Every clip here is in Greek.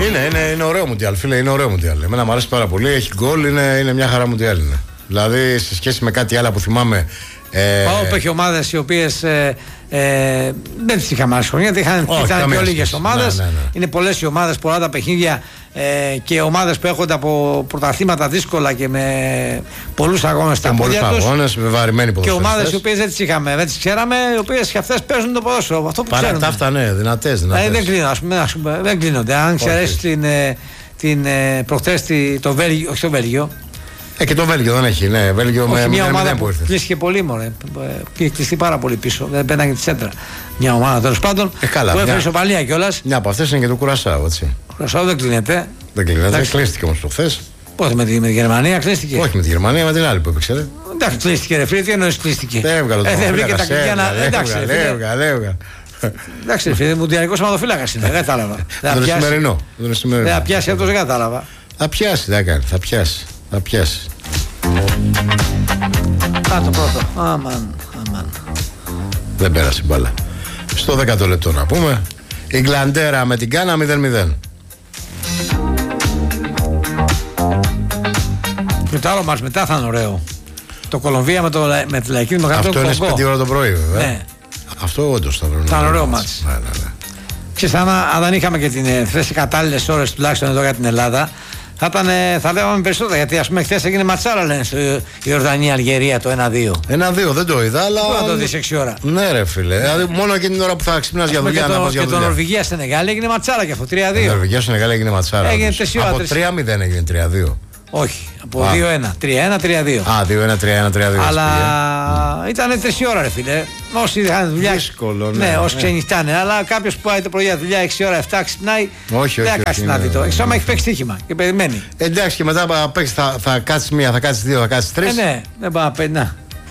Είναι ωραίο μουντιάλ, φίλε, είναι ωραίο μουντιάλ. Εμένα μου αρέσει πάρα πολύ, έχει γκολ, είναι μια χαρά μουντιάλ. Δηλαδή σε σχέση με κάτι άλλο που θυμάμαι. Πάω που έχει ομάδες οι οποίες δεν τις είχαμε άλλες χρονιά, ήταν πιο λίγες ομάδες. Ναι. Είναι πολλές οι ομάδες, πολλά τα παιχνίδια και ομάδες που έχονται από πρωταθλήματα δύσκολα και με πολλούς αγώνες στα πόδια τους. Με βαρημένοι ποδοσφαιριστές. Και ομάδες οι οποίες δεν τις είχαμε, δεν τις ξέραμε, οι οποίες και αυτές παίζουν το ποδόσφαιρο. Αυτό που ξέρουν. Παρά αυτά, ναι, δυνατές. Δεν κλείνονται, δεν κλείνονται. Αν εξαιρέσεις την προχθές το Βέλγιο, όχι το Βέλγιο. Και το Βέλγιο δεν έχει, ναι. Βέλγιο με μια ομάδα που κλείστηκε πολύ, μωρέ. Είχε κλειστεί πάρα πολύ πίσω. Δεν πέταγε τη σέντρα. Μια ομάδα τέλος πάντων που έφερε ισοπαλία κιόλας. Μια από αυτές είναι και το Κουρασάου, έτσι. Κουρασάου δεν κλείνεται. Δεν κλείνεται. Κλείστηκε όμως προχθές. Πώς με τη Γερμανία κλείστηκε. Όχι με τη Γερμανία, με την άλλη που έπαιξε. Εντάξει, κλείστηκε, ρε φίλε, τι εννοείς κλείστηκε. Δεν βρήκε τα κλειδιά να. Εντάξει, φίλε, μουντιαλικός σωματοφύλακας είναι. Δεν κατάλαβα. Δεν θα πιάσει αυτός, δεν κατάλαβα. Θα πιάσει, δεν κάνει, θα πιάσει. Το πρώτο. Αμάν. Δεν πέρασε μπάλα. Στο 10ο λεπτό να πούμε. Η Γκλαντέρα με την Γκάνα 0-0. Και το άλλο μας μετά θα είναι ωραίο. Το Κολομβία με τη Λαϊκή Δημοκρατία. Αυτό είναι στις 5 ώρα το πρωί, βέβαια. Ναι. Αυτό όντως θα είναι ωραίο μάτς. Ναι. Ξέρεις, αν δεν είχαμε και την θέση κατάλληλες ώρες τουλάχιστον εδώ για την Ελλάδα, θα λέγαμε περισσότερα, γιατί ας πούμε χθες έγινε ματσάρα, λένε στο Ιορδανία-Αλγερία το 1-2. 1-2 δεν το είδα, αλλά. Πού να το δεις 6 ώρα. Ναι, ρε φίλε. Δηλαδή μόνο εκείνη την ώρα που θα ξυπνάς για δουλειά να πας για δουλειά. Και το Νορβηγία-Σενεγάλη έγινε ματσάρα και αυτό 3-2. Η Νορβηγία-Σενεγάλη έγινε ματσάρα. Έγινε 4 ώρα. Από 3-0 έγινε 3-2. Όχι, από 2-1. 3-1-3-2. 2-1-3-1-3-2. Αλλά ήταν 3 ώρα, ρε φίλε. Όσοι είχαν δουλειά. Δύσκολο, ναι, όσοι ξενυχτάνε. Αλλά κάποιο που πάει το πρωί για δουλειά 6 ώρα, 7 ξυπνάει. Όχι, δεν θα κάτσει να δει το. Εξώμα έχει παίξει τύχημα και περιμένει. Εντάξει, και μετά θα κάτσει μία, θα κάτσει δύο, θα κάτσει τρεις. Ναι, δεν πάει να παίρνει.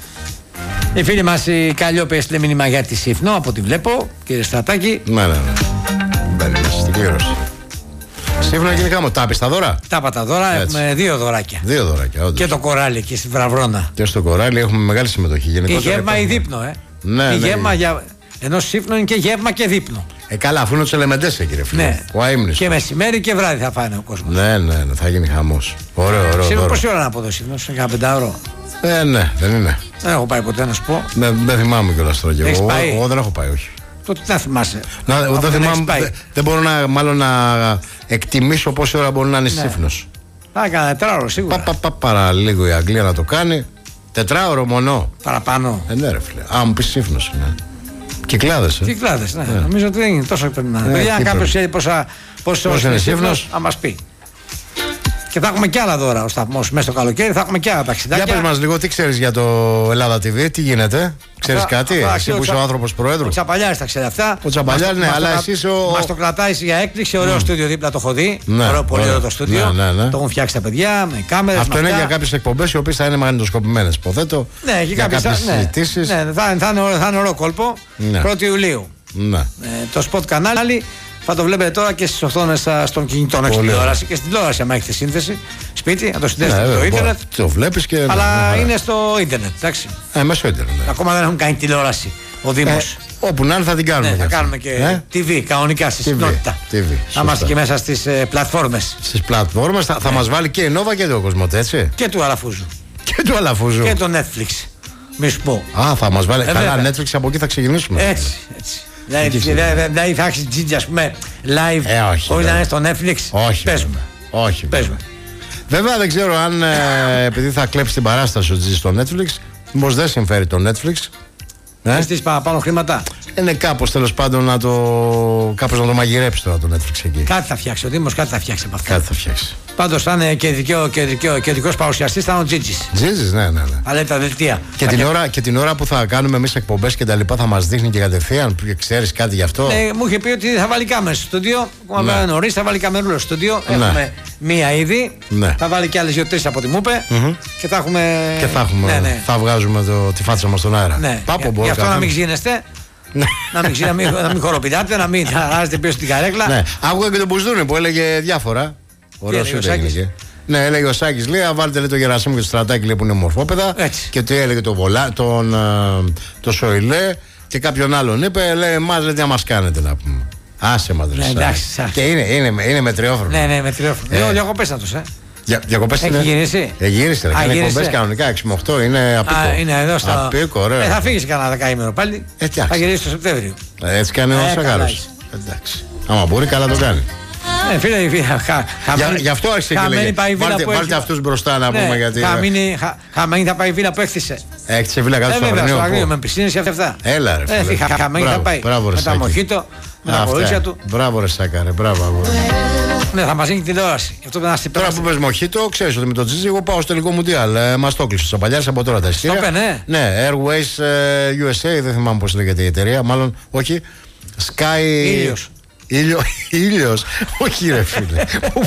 Η φίλη μας η Καλλιόπη έστειλε μήνυμα για τη Σύφνο, από ό,τι βλέπω, κύριε Στρατάκη. Ναι. Μπαίνει μέσα στην κλήρωση. Σύμφωνα γενικά μου, τα πεις τα δώρα. Τα δώρα, έχουμε 2 δωράκια. 2 δωράκια, όντως. Και το κοράλι εκεί στη Βραβρώνα. Και στο κοράλι έχουμε μεγάλη συμμετοχή. Η γεύμα ή δείπνο, Ναι. Γεύμα ενώ Σύφνο είναι και γεύμα και δείπνο. Καλά, αφού είναι τους ελεμεντές εκεί, ρε φίλε. Ναι. Ο αείμνης. Και μεσημέρι και βράδυ θα φάνε ο κόσμος. Ναι, θα γίνει χαμός. Ωραίο. Σύμφωνα πόση ώρα να πω εδώ Σύφνο, σε 15 ώρο. Ναι, δεν είναι. Δεν έχω πάει ποτέ να σου πω. Δεν θυμάμαι κιόλας τώρα κι εγώ. Εγώ δεν έχω πάει, όχι. Τότε τι να θυμάσαι. Δεν θυμάμαι. Δεν μπορώ να εκτιμήσω πόση ώρα μπορεί να είναι Σύφνος. Θα έκανα 4ωρο σίγουρα. Παραλίγο η Αγγλία να το κάνει. 4ωρο μονό. Παραπάνω. Ναι, ρε φίλε. Μου πει Σύφνος είναι. Κυκλάδες. Κυκλάδες, ναι. Νομίζω ότι δεν είναι τόσο πρέπει να είναι. Παιδιά, αν κάποιος ξέρει πόσες ώρες είναι Σύφνος, να μας πει. Και θα έχουμε και άλλα δώρα ο σταθμός μέσα στο καλοκαίρι, θα έχουμε και άλλα ταξιδάκια. Για πες μας λίγο, τι ξέρεις για το Ελλάδα TV, τι γίνεται, ξέρεις κάτι, εσύ που είσαι ο άνθρωπος προέδρου. Ο Τσαπαλιάρης τα ξέρει αυτά. Ο Τσαπαλιάρης, ναι, αλλά εσύ μας το κρατάει για έκπληξη, ωραίο στούντιο δίπλα το έχω δει. Πολύ ωραίο το στούντιο. Το έχουν φτιάξει τα παιδιά με κάμερες. Αυτό είναι για κάποιες εκπομπές οι οποίες θα είναι μαγνητοσκοπημένες, υποθέτω. Ναι, για κάποιες συζητήσεις. Θα είναι ωραίο κόλπο. 1η Ιουλίου. Το Spot κανάλι. Θα το βλέπετε τώρα και στις οθόνες στον κινητό, στην τηλεόραση και στην τηλεόραση. Αν έχετε σύνθεση σπίτι, να το συνδέσετε στο ίντερνετ. Το βλέπεις και. Αλλά είναι στο ίντερνετ, εντάξει. Μέσω ίντερνετ. Ακόμα δεν έχουν κάνει τηλεόραση ο Δήμος. Όπου να είναι θα την κάνουμε. Θα κάνουμε και TV κανονικά στη συχνότητα. Θα είμαστε και μέσα στις πλατφόρμες. Στις πλατφόρμες θα μας βάλει και η Νόβα και το Κοσμοτέ, έτσι. Και του Αλαφούζου. Και το Netflix. Μη σου πω. Θα μας βάλει. Καλά, Netflix από εκεί θα ξεκινήσουμε. Έτσι. Δηλαδή θα έχεις τζίτζι, ας πούμε, live, όχι να είναι στο Netflix. Όχι. Παίζουμε. Βέβαια δεν ξέρω αν επειδή θα κλέψει την παράσταση ο τζίτζι στο Netflix, μήπως δεν συμφέρει το Netflix. Να στήσει παραπάνω χρήματα. Είναι κάπως τέλος πάντων να το μαγειρέψει τώρα το Netflix εκεί. Κάτι θα φτιάξει ο Δήμος, κάτι θα φτιάξει από αυτά. Κάτι θα φτιάξει. Πάντως θα είναι κεντρικός παρουσιαστής, θα είναι ο Τζίτζης. Τζίτζης, ναι. Θα λέει τα δελτία. Και την ώρα που θα κάνουμε εμείς εκπομπές και τα λοιπά θα μας δείχνει και κατευθείαν. Ξέρεις κάτι γι' αυτό. Μου είχε πει ότι θα βάλει κάμερες στο στούντιο. Ακόμα νωρίς θα βάλει καμερούλα στο στούντιο. Έχουμε μία ήδη. Θα βάλει και άλλες 2-3 από ό,τι μου είπε. Και θα έχουμε. Θα βγάζουμε τη φάτσα μας στον αέρα. Γι' αυτό να μην ξύνεστε. να μην χοροπηδάτε, να μην αράζετε πίσω στην καρέκλα. Ναι, άκουγα και τον Μπουζδούνη που έλεγε διάφορα. Ωραίο έγινε. Ναι, έλεγε ο Σάκης, λέει, βάλτε το Γερασίμου και το Στρατάκι, λέει, που είναι μορφόπεδα. Και τι έλεγε το Σοηλέ και κάποιον άλλον είπε, λέει, εμάς, λέει, τι να μας κάνετε να πούμε. Άσε μας ρε. Και είναι μετριόφρονο. Ναι, μετριόφρονο. Διακοπές θα τους, Διακοπές είναι. Έχει γυρίσει. Γύρισε. Κάνει εκπομπές κανονικά 6 με 8. Είναι απίκο. Είναι εδώ στο. Απίκο, ωραία. Θα φύγει κανένα δεκαήμερο πάλι. Θα γυρίσει το Σεπτέμβριο. Έτσι κάνει ο Σακάρος. Εντάξει. Άμα μπορεί, καλά το κάνει. Φίλε, γι' αυτό άρχισε και λέει. Βάλτε αυτούς μπροστά να πούμε γιατί. Χαμένη θα πάει η βίλα που έκτισε. Έκτισε βίλα κάτω στο Αγρίνιο. Με πισίνες και αυτά. Έλα ρε φίλε. Χαμένη θα πάει. Με τα μοχίτο, με τα κορίτσια του. Μπράβο ρε Σάκαρε, μπράβο. Ναι, θα μας γίνει τηλεόραση. Τώρα που πες μοχίτο, ξέρεις ότι με το Τζίτζι εγώ πάω στο τελικό Μουντιάλ. Μας το κλείσε ο Παλιάρης από τώρα τα εισιτήρια. Ναι, Airways USA, δεν θυμάμαι πώς λέγεται η εταιρεία. Μάλλον όχι. Sky. Ήλιος. Όχι ρε φίλε.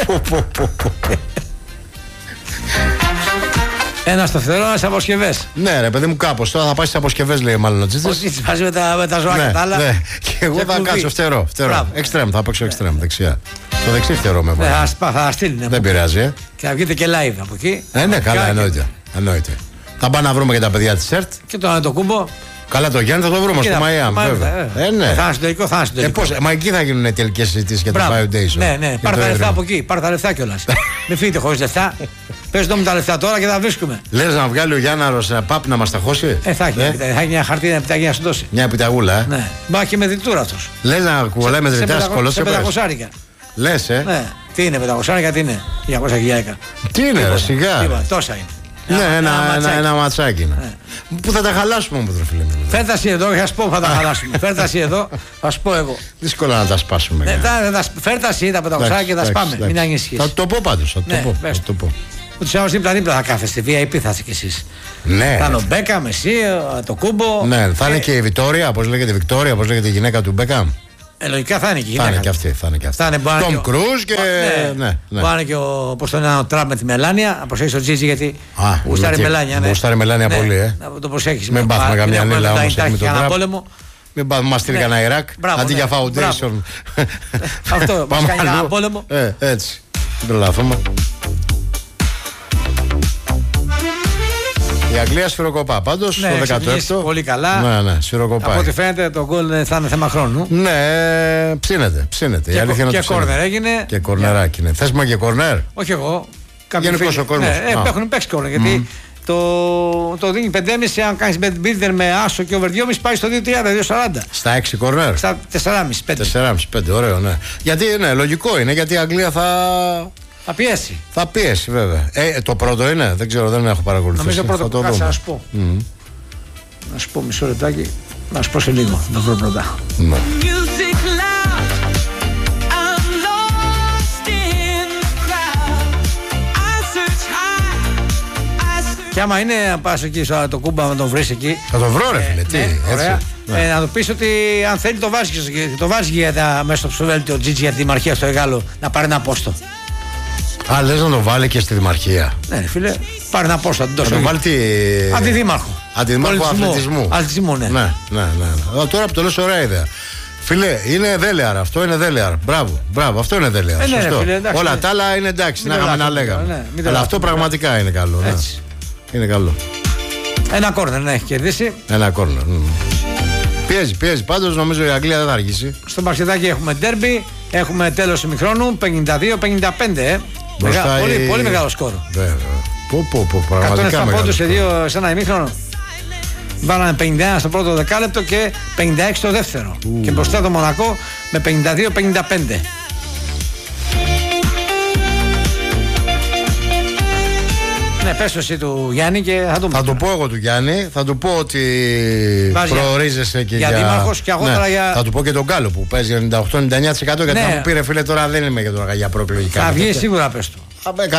Ένα στο φτερό, ένα στι αποσκευές. Ναι, ρε παιδί μου, κάπως. Τώρα θα πάει στις αποσκευές, λέει μάλλον ο Τζίτσης. Ο Τζίτσης μαζί με τα ζωάκια τα άλλα. Ναι. Και εγώ θα κάτσω φτερό. Εξτρέμ, θα παίξω εξτρέμ, δεξιά. Το δεξί φτερό με βάλει. Θα στείλει. Δεν πειράζει, Και θα βγείτε και live από εκεί. Ναι, καλά, εννοείται. Θα πάμε να βρούμε και τα παιδιά της ΣΕΡΤ. Και το Κούμπο. Καλά, το Γιάννη θα το βρούμε στο Μαϊάμι. Ναι. Θα είναι τελικό. Μα εκεί θα γίνουν τελικές συζητήσεις για το Foundation. Ναι. Πάρ' τα λεφτά από εκεί. Πάρ' τα λεφτά κιόλας. Μην φύγετε χωρίς λεφτά. Πες το με τα λεφτά τώρα και θα βρίσκουμε. Λες να βγάλει ο Γιάνναρος παπ να μας τα χώσει. Θα έχει μια χαρτί, μια επιταγή να σου δώσει. Μια επιταγούλα, Ναι. Μπα και με διτούρα αυτός. Λες να κουβαλάει με διτούρα σε 500. Λες, Ναι. Τι είναι 500, τι είναι 200.000. Τι είναι, ρε, σιγά. Τόσα είναι. Ναι, ένα ματσάκι. Που θα τα χαλάσουμε όμως, ρε φίλε. Φέρτα εσύ εδώ, θα σου πω που θα τα χαλάσουμε. Φέρτα εσύ εδώ, θα σου πω εγώ. Δύσκολα να τα σπάσουμε. Φέρτα εσύ τα 500 και τα σπάμε. Μην ανησυχείς. Θα το πω πάντως. Θα το πω. Ούτως ή άλλως δίπλα θα κάθεστε. VIP θα είστε κι εσείς. Ναι. Θα είναι ο Μπέκαμ, εσύ, το Κούμπο. Ναι, θα είναι και η Βιτόρια, πώς λέγεται η Βικτόρια, πώς λέγεται η γυναίκα του Μπέκαμ. Λογικά θα είναι και η γυναίκα. Θα είναι και αυτή. Τόμ Κρούζ και. Ναι. Πάνε και ο Τραμπ με τη Μελάνια. Να προσέχεις τον Τζίτζι γιατί. Γουστάρει η Μελάνια. Γουστάρει η Μελάνια πολύ, Να το προσέχεις. Μην πάθουμε καμιά νύλα όμως με τον Τραμπ. Μην μας στείλει κανένα Ιράκ. Αντί για foundation. Αυτό. Μας κάνει ένα πόλεμο. Έτσι. Δεν τρελαθούμε. Η Αγγλία σφυροκοπά πάντως στο 16ο. Πολύ καλά. Ναι, σφυροκοπά. Από ό,τι φαίνεται το γκολ θα είναι θέμα χρόνου. Ναι, ψήνεται. Και κόρνερ έγινε. Και κορνεράκι είναι. Θες μου και κορνερ? Όχι εγώ. Γενικώς ο κόσμος. Έχουν παίξει κόρνερ γιατί το δίνει 5,5. Αν κάνεις bet builder με άσο και over 2,5 πάει στο 2,30, 2,40. Στα 6 κορνερ. Στα 4,5, 5. Ωραίο, ναι. Γιατί ναι, λογικό είναι γιατί η Αγγλία θα πιέσει. Θα πιέσει, βέβαια. Το πρώτο είναι, δεν ξέρω, δεν έχω παρακολουθήσει. Νομίζω πρώτο, κάτσε να σου πω. Να σου πω μισό λεπτάκι, να σου πω σε λίγο. Να βρω πρώτα. Ναι. Και άμα είναι να πας εκεί το Κούμπα να τον βρεις εκεί. Θα τον βρω ρε φίλε, τι, ωραία. Να του πεις ότι αν θέλει το βάζει μέσα στο ψηφοδέλτιο Τζίτζι για τη Δημαρχία στο Εγάλο να πάρει ένα πόστο. Α, λες να το βάλει και στη Δημαρχία. Ναι φίλε, πάρει ένα πόστο. Να το βάλει αντιδήμαρχο. Αντιδήμαρχο αθλητισμού. Ναι. Τώρα που το λες ωραία ιδέα. Φίλε, είναι δέλεαρ, αυτό είναι δέλεαρ. Μπράβο, αυτό είναι δέλεαρ. Όλα τα άλλα είναι εντάξει, να είχαμε να λέγαμε. Αλλά αυτό πραγματικά είναι καλό. Είναι καλό. Ένα κόρνερ να έχει κερδίσει. Ένα κόρνερ. Πιέζει. Πάντως νομίζω η Αγγλία δεν θα αργήσει. Στο μπασκετάκι έχουμε ντέρμπι. Έχουμε τέλος ημιχρόνου 52-55. Πολύ μεγάλο σκορ. Βέβαια. Πραγματικά 107 πόντους σε ένα ημίχρονο. Βάλανε 51 στο πρώτο δεκάλεπτο και 56 στο δεύτερο. Και μπροστά το Μονακό με 52-55. Ναι, πες εσύ του Γιάννη και θα το πούμε. Θα το πω εγώ του Γιάννη, θα του πω ότι προορίζεσαι και για δήμαρχος και αγώτερα για. Θα του πω και τον Γκάλο που παίζει 98-99% γιατί να μου πήρε φίλε τώρα δεν είμαι για προεκλογικά. Θα βγει σίγουρα πες του.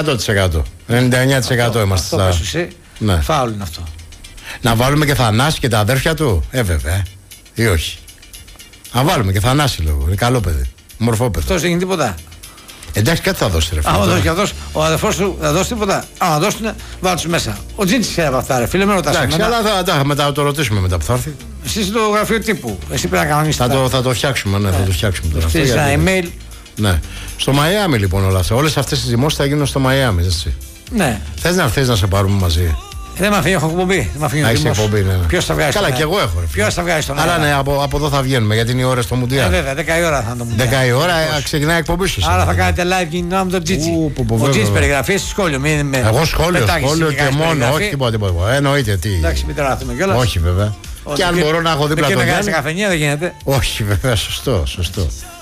100%. 99% είμαστε στα. Ναι. Φάουλ είναι αυτό. Να βάλουμε και Θανάση και τα αδέρφια του. Βέβαια. Ή όχι. Να βάλουμε και Θανάση λόγω. Είναι καλό παιδί. Μορφό παιδί. Αυτό δεν γίνει τίποτα. Εντάξει, κάτι θα δώσει ρε φίλε. Αν δώσει και αυτός, ο αδερφός του θα δώσει τίποτα. Αν δώσουν, βάλω τους μέσα. Ο Τζίντσης ξέρει από αυτά, ρε φίλε, με ρωτάς. Εντάξει, αλλά θα το ρωτήσουμε μετά που θα έρθει. Εσύ στο γραφείο τύπου. Εσύ πρέπει να κανονίσεις. Θα το φτιάξουμε, ναι, θα το φτιάξουμε τώρα. Στείλεις ένα email. Ναι. Στο Μαϊάμι λοιπόν όλα αυτά. Όλες αυτές τις δημόσιες θα γίνουν στο Μαϊάμι, έτσι. Ναι. Θες να έρθεις να σε πάρουμε μαζί? Δεν με αφήνει, έχω εκπομπή. Έχει εκπομπή, ναι. Ποιος θα βγάζει? Καλά, και εγώ έχω. Ποιος θα βγάζει τον αέρα? Αλλά ναι, από εδώ θα βγαίνουμε γιατί είναι η ώρα στο Μουντιάλ. Βέβαια, 10 η ώρα θα είναι το Μουντιάλ. 10 η ώρα ξεκινάει η εκπομπή σου. Άρα θα κάνετε live κινητό με τον Τζίτσι. Ο Τζίτσι περιγραφή στο σχόλιο. Εγώ σχόλιο και μόνο, όχι τίποτα. Εννοείται τι. Εντάξει, μην τρελαθούμε κιόλας. Όχι βέβαια. Και αν μπορώ να έχω δίπλα τον Γιάννη. Και να κάνει καφενεία δεν γίνεται. Όχι βέβαια, σωστό.